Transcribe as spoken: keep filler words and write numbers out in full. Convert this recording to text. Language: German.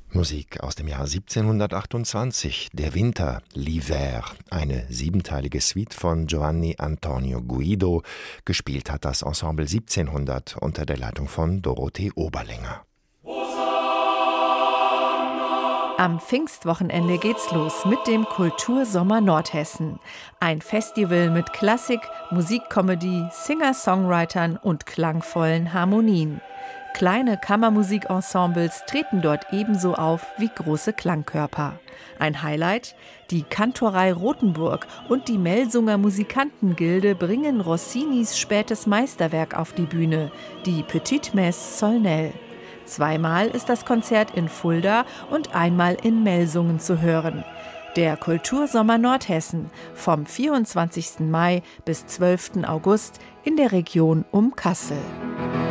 Musik aus dem Jahr siebzehnhundertachtundzwanzig, Der Winter, l'Hiver, eine siebenteilige Suite von Giovanni Antonio Guido. Gespielt hat das Ensemble siebzehnhundert unter der Leitung von Dorothee Oberlänger. Am Pfingstwochenende geht's los mit dem Kultursommer Nordhessen. Ein Festival mit Klassik, Musikkomödie, Singer-Songwritern und klangvollen Harmonien. Kleine Kammermusikensembles treten dort ebenso auf wie große Klangkörper. Ein Highlight: die Kantorei Rothenburg und die Melsunger Musikantengilde bringen Rossinis spätes Meisterwerk auf die Bühne, die Petite Messe Solnel. Zweimal ist das Konzert in Fulda und einmal in Melsungen zu hören. Der Kultursommer Nordhessen vom vierundzwanzigsten Mai bis zwölften August in der Region um Kassel.